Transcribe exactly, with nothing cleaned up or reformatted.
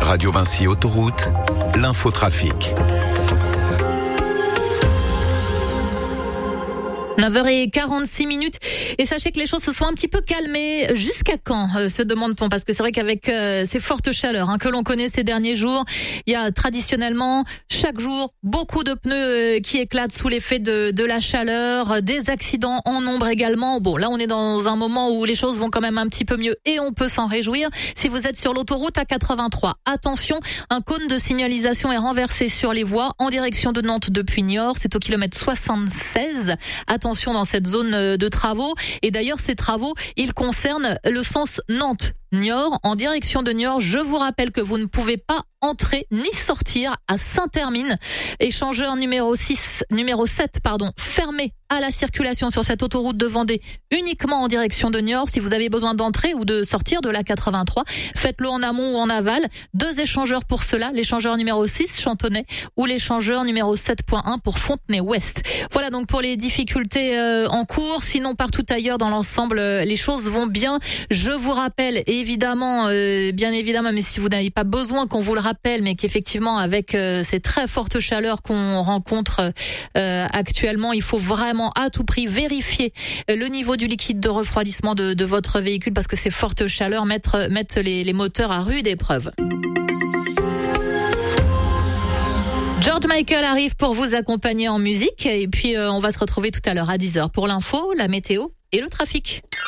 Radio Vinci Autoroute, l'infotrafic. neuf heures quarante-six minutes. Et sachez que les choses se sont un petit peu calmées. Jusqu'à quand, euh, se demande-t-on? Parce que c'est vrai qu'avec euh, ces fortes chaleurs hein, que l'on connaît ces derniers jours, il y a traditionnellement, chaque jour, beaucoup de pneus euh, qui éclatent sous l'effet de, de la chaleur. Des accidents en nombre également. Bon, là, on est dans un moment où les choses vont quand même un petit peu mieux et on peut s'en réjouir. Si vous êtes sur l'autoroute A quatre-vingt-trois, attention, un cône de signalisation est renversé sur les voies en direction de Nantes depuis Niort. C'est au kilomètre soixante-seize. Attention dans cette zone de travaux. Et d'ailleurs, ces travaux, ils concernent le sens Nantes-Niort. En direction de Niort, je vous rappelle que vous ne pouvez pas entrer ni sortir à Saint-Hermine. Échangeur numéro six, numéro sept, pardon, fermé à la circulation sur cette autoroute de Vendée uniquement en direction de Niort. Si vous avez besoin d'entrer ou de sortir de l'A quatre-vingt-trois, faites-le en amont ou en aval. Deux échangeurs pour cela, l'échangeur numéro six, Chantonnay, ou l'échangeur numéro sept point un pour Fontenay-Ouest. Voilà donc pour les difficultés euh, en cours. Sinon, partout ailleurs dans l'ensemble, euh, les choses vont bien. Je vous rappelle, évidemment, euh, bien évidemment, mais si vous n'avez pas besoin qu'on vous le rappelle, mais qu'effectivement, avec euh, ces très fortes chaleurs qu'on rencontre euh, actuellement, il faut vraiment à tout prix vérifier le niveau du liquide de refroidissement de, de votre véhicule parce que ces fortes chaleurs mettent, mettent les, les moteurs à rude épreuve. George Michael arrive pour vous accompagner en musique et puis euh, on va se retrouver tout à l'heure à dix heures pour l'info, la météo et le trafic.